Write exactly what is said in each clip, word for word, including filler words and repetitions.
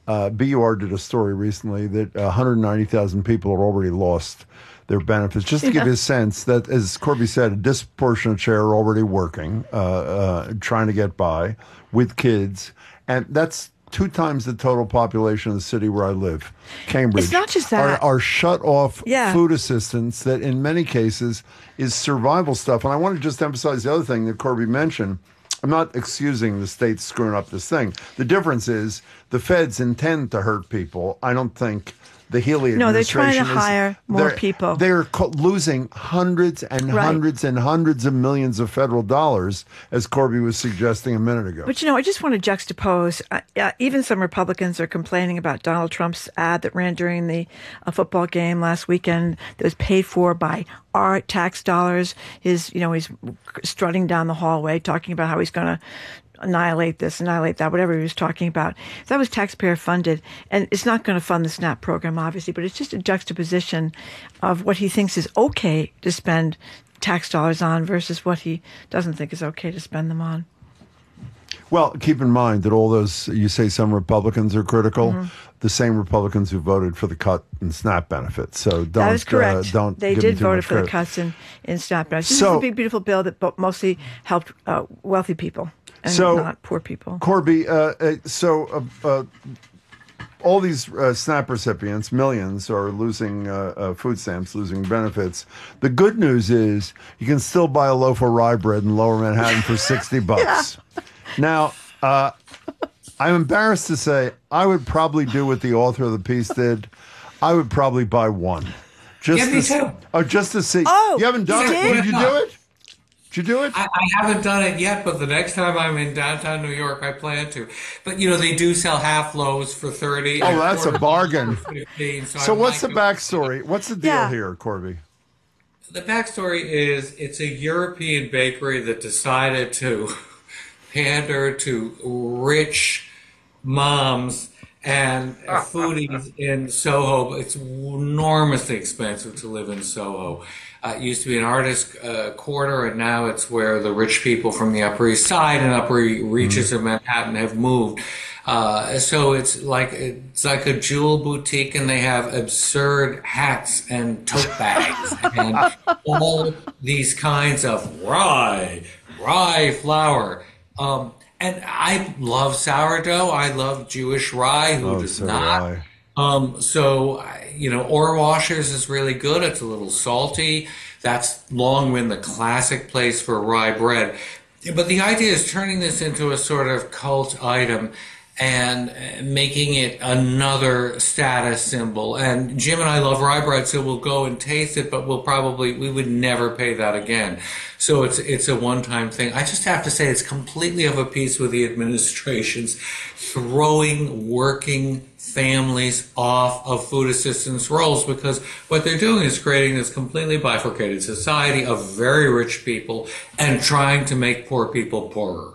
uh, B U R did a story recently that one hundred ninety thousand people have already lost their benefits. Just to Yeah. give you a sense that, as Corby said, a disproportionate share are already working, uh, uh, trying to get by with kids. And that's two times the total population of the city where I live, Cambridge. It's not just that. Are, are shut off Yeah. food assistance that in many cases is survival stuff. And I want to just emphasize the other thing that Corby mentioned. I'm not excusing the states screwing up this thing. The difference is the feds intend to hurt people. I don't think the Healy No, they're administration trying to is- hire more they're- people. They're co- losing hundreds and Right. hundreds and hundreds of millions of federal dollars, as Corby was suggesting a minute ago. But, you know, I just want to juxtapose. Uh, uh, even some Republicans are complaining about Donald Trump's ad that ran during the uh, football game last weekend that was paid for by our tax dollars. His, you know, he's strutting down the hallway talking about how he's going to annihilate this, annihilate that, whatever he was talking about. That was taxpayer funded. And it's not going to fund the SNAP program, obviously, but it's just a juxtaposition of what he thinks is okay to spend tax dollars on versus what he doesn't think is okay to spend them on. Well, keep in mind that all those, you say some Republicans are critical, Mm-hmm. the same Republicans who voted for the cut in SNAP benefits. So don't, That is correct. Uh, don't they give did them too vote much for the credit. cuts in, in SNAP benefits. This So- is a big, beautiful bill that bo- mostly helped uh, wealthy people and So- not poor people. Corby, uh, uh, so uh, uh, all these uh, SNAP recipients, millions, are losing uh, uh, food stamps, losing benefits. The good news is you can still buy a loaf of rye bread in Lower Manhattan for sixty bucks. Now, uh, I'm embarrassed to say I would probably do what the author of the piece did. I would probably buy one. Just Yeah, to, me s- too. Oh, just to see. Oh, you haven't done you it? did? Did you do it? Did you do it? I, I haven't done it yet, but the next time I'm in downtown New York, I plan to. But you know, they do sell half loaves for thirty. Oh, and that's a quarter bargain. for fifteen, so So I what's the might go- backstory? What's the deal Yeah. here, Corby? The backstory is it's a European bakery that decided to pander to rich moms and foodies in Soho. It's enormously expensive to live in Soho. Uh, it used to be an artist uh, quarter, and now it's where the rich people from the Upper East Side and Upper reaches of Manhattan have moved. Uh, so it's like it's like a jewel boutique, and they have absurd hats and tote bags and all these kinds of rye, rye flour. Um, and I love sourdough. I love Jewish rye. Who Oh, does so do not? I. Um, so, I- you know, Ore Washers is really good. It's a little salty. That's long been the classic place for rye bread. But the idea is turning this into a sort of cult item and uh, making it another status symbol. And Jim and I love rye bread, so we'll go and taste it, but we'll probably, we would never pay that again. So it's, it's a one-time thing. I just have to say it's completely of a piece with the administration's throwing working families off of food assistance rolls, because what they're doing is creating this completely bifurcated society of very rich people and trying to make poor people poorer.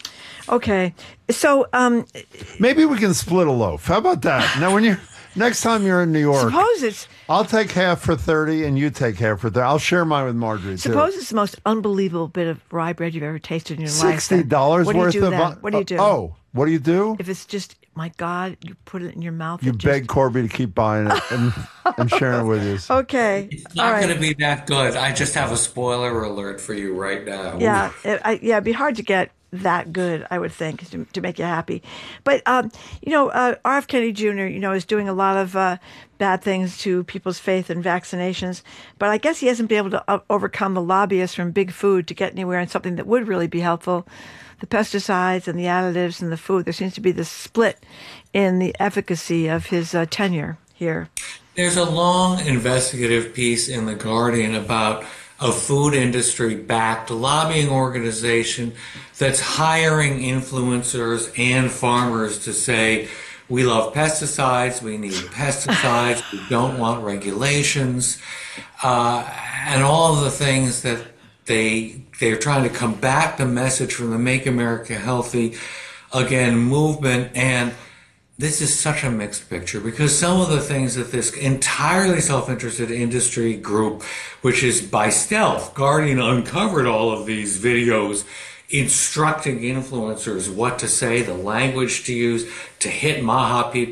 Okay. So, um, Maybe we can split a loaf. How about that? Now, when you next time you're in New York, suppose it's I'll take half for thirty, and you take half for thirty. I'll share mine with Marjorie suppose too. it's the most unbelievable bit of rye bread you've ever tasted in your life. Sixty then. dollars What do you worth do of. then? uh, What do you do? Oh, what do you do? If it's just, my God, you put it in your mouth. You it just- beg Corby to keep buying it and, and sharing it with you. Okay. It's All not right. going to be that good. I just have a spoiler alert for you right now. Yeah, it, I, yeah, it'd be hard to get that good, I would think, to, to make you happy. But um, you know, uh, R F Kennedy Junior, you know, is doing a lot of uh, bad things to people's faith in vaccinations. But I guess he hasn't been able to uh, overcome the lobbyists from Big Food to get anywhere on something that would really be helpful. The pesticides and the additives in the food. There seems to be this split in the efficacy of his uh, tenure here. There's a long investigative piece in The Guardian about a food industry backed lobbying organization that's hiring influencers and farmers to say, we love pesticides, we need pesticides, we don't want regulations, uh, and all of the things that they, they're trying to combat the message from the Make America Healthy Again movement. And this is such a mixed picture, because some of the things that this entirely self-interested industry group, which is by stealth, Guardian uncovered all of these videos instructing influencers what to say, the language to use to hit Maha people.